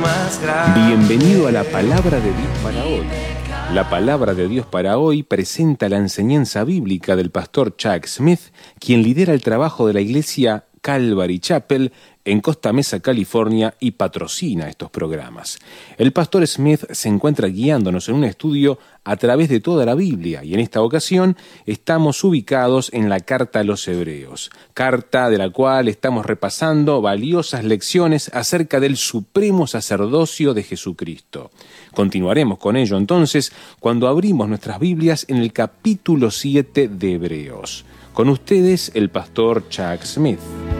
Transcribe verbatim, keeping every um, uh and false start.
más grande. Bienvenido a la Palabra de Dios para hoy. La Palabra de Dios para hoy presenta la enseñanza bíblica del pastor Chuck Smith, quien lidera el trabajo de la iglesia Calvary Chapel en Costa Mesa, California, y patrocina estos programas. El pastor Smith se encuentra guiándonos en un estudio a través de toda la Biblia, y en esta ocasión estamos ubicados en la Carta a los Hebreos, carta de la cual estamos repasando valiosas lecciones acerca del supremo sacerdocio de Jesucristo. Continuaremos con ello entonces cuando abrimos nuestras Biblias en el capítulo siete de Hebreos. Con ustedes, el pastor Chuck Smith.